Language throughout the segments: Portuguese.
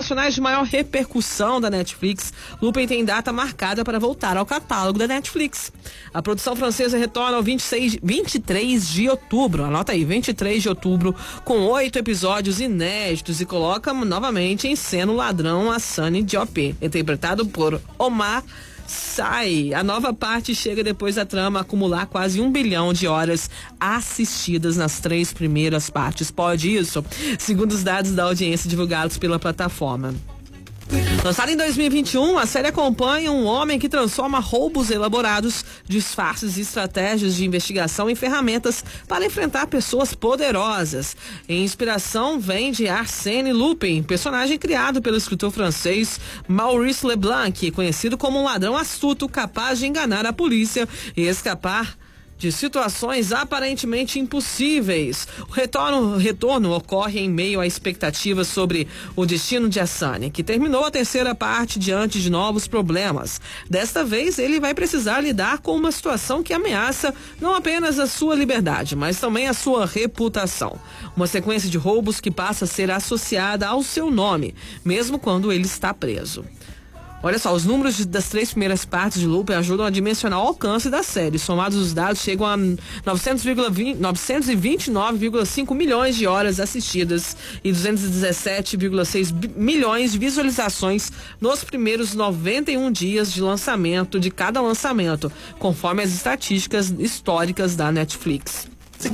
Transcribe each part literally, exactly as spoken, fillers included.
nacionais de maior repercussão da Netflix, Lupin tem data marcada para voltar ao catálogo da Netflix. A produção francesa retorna ao vinte e seis, vinte e três de outubro, anota aí, vinte e três de outubro, com oito episódios inéditos e coloca novamente em cena o ladrão Hassani Diop, interpretado por Omar Sy. A nova parte chega depois da trama acumular quase um bilhão de horas assistidas nas três primeiras partes. Pode isso? Segundo os dados da audiência divulgados pela plataforma. Lançada em dois mil e vinte e um, a série acompanha um homem que transforma roubos elaborados, disfarces e estratégias de investigação em ferramentas para enfrentar pessoas poderosas. A inspiração vem de Arsène Lupin, personagem criado pelo escritor francês Maurice Leblanc, conhecido como um ladrão astuto capaz de enganar a polícia e escapar de situações aparentemente impossíveis. O retorno, o retorno ocorre em meio a expectativas sobre o destino de Hassani, que terminou a terceira parte diante de novos problemas. Desta vez, ele vai precisar lidar com uma situação que ameaça não apenas a sua liberdade, mas também a sua reputação. Uma sequência de roubos que passa a ser associada ao seu nome, mesmo quando ele está preso. Olha só, os números das três primeiras partes de Lupin ajudam a dimensionar o alcance da série. Somados os dados, chegam a novecentos e vinte e nove vírgula cinco milhões de horas assistidas e duzentos e dezessete vírgula seis milhões de visualizações nos primeiros noventa e um dias de lançamento de cada lançamento, conforme as estatísticas históricas da Netflix.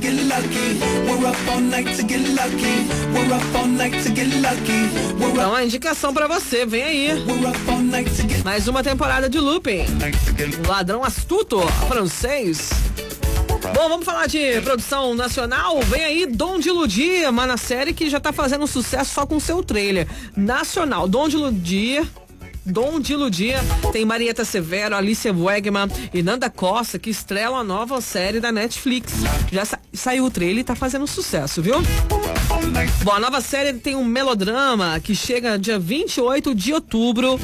Então a indicação pra você, vem aí mais uma temporada de Lupin, um ladrão astuto francês. Bom, vamos falar de produção nacional. Vem aí Dom de Iludir, uma série que já tá fazendo sucesso só com seu trailer nacional. Dom de Iludir Dom de Iludir tem Marieta Severo, Alicia Wegman e Nanda Costa, que estrelam a nova série da Netflix. Já sa- saiu o trailer e tá fazendo sucesso, viu? Bom, a nova série tem um melodrama que chega dia vinte e oito de outubro.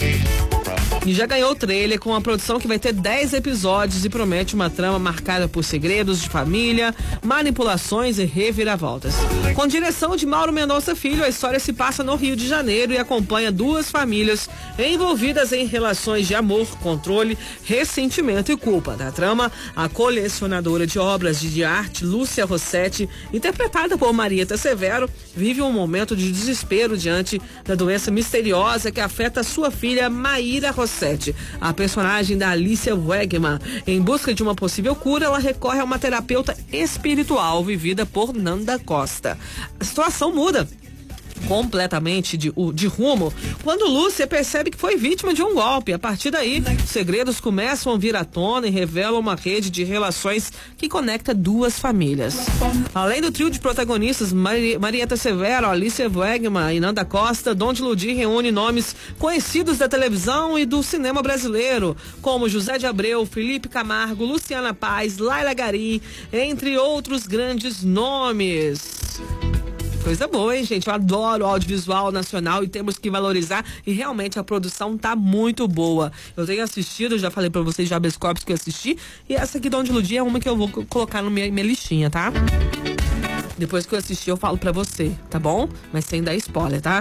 E já ganhou o trailer com a produção que vai ter dez episódios e promete uma trama marcada por segredos de família, manipulações e reviravoltas. Com direção de Mauro Mendonça Filho, a história se passa no Rio de Janeiro e acompanha duas famílias envolvidas em relações de amor, controle, ressentimento e culpa. Na trama, a colecionadora de obras de arte Lúcia Rossetti, interpretada por Marieta Severo, vive um momento de desespero diante da doença misteriosa que afeta sua filha Maíra Rossetti. A personagem da Alicia Wegman, em busca de uma possível cura, ela recorre a uma terapeuta espiritual vivida por Nanda Costa. A situação muda completamente de, de rumo quando Lúcia percebe que foi vítima de um golpe. A partir daí, os segredos começam a vir à tona e revelam uma rede de relações que conecta duas famílias. Além do trio de protagonistas Mari, Marieta Severo, Alicia Wegman e Nanda Costa, Dom de Iludir reúne nomes conhecidos da televisão e do cinema brasileiro, como José de Abreu, Felipe Camargo, Luciana Paz, Laila Gari, entre outros grandes nomes. Coisa boa, hein, gente? Eu adoro o audiovisual nacional e temos que valorizar, e realmente a produção tá muito boa. Eu tenho assistido, já falei pra vocês já habeas corpus que eu assisti, e essa aqui, Dom de Iludir, é uma que eu vou colocar na minha, minha listinha, tá? Depois que eu assistir, eu falo pra você, tá bom? Mas sem dar spoiler, tá?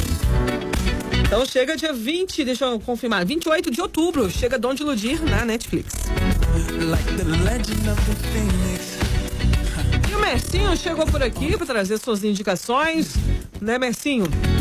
Então chega dia vinte, deixa eu confirmar, vinte e oito de outubro, chega Dom de Iludir na Netflix. Like the legend of the Phoenix. E o Mercinho chegou por aqui para trazer suas indicações, né, Mercinho?